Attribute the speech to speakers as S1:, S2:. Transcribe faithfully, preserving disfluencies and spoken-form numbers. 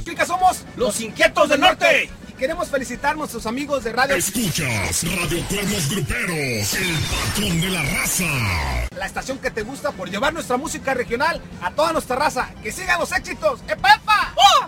S1: Chicas, somos
S2: los Inquietos del Norte.
S1: Y queremos felicitar a nuestros amigos de radio.
S3: Escuchas Radio Cuernos Gruperos, el patrón de la raza.
S1: La estación que te gusta por llevar nuestra música regional a toda nuestra raza. ¡Que sigan los éxitos! ¡Epa, epa! ¡Oh!